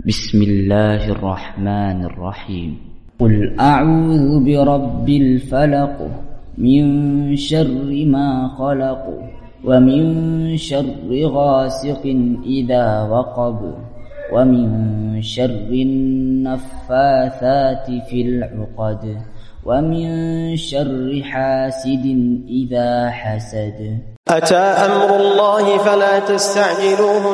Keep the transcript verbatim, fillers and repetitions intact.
بسم الله الرحمن الرحيم. قل أعوذ برب الفلق من شر ما خلق ومن شر غاسق إذا وقب ومن شر النفاثات في العقد ومن شر حاسد إذا حسد. أتى أمر الله فلا تستعجلوه